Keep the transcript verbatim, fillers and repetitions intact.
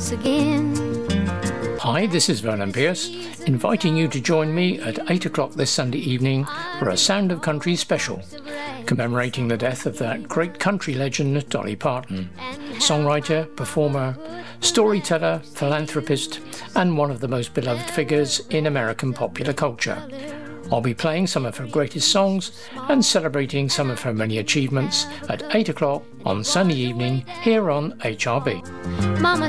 once again. Hi, this is Vernon Pierce, inviting you to join me at eight o'clock this Sunday evening for a Sound of Country special, commemorating the death of that great country legend Dolly Parton, songwriter, performer, storyteller, philanthropist, and one of the most beloved figures in American popular culture. I'll be playing some of her greatest songs and celebrating some of her many achievements at eight o'clock on Sunday evening here on H R B. Mama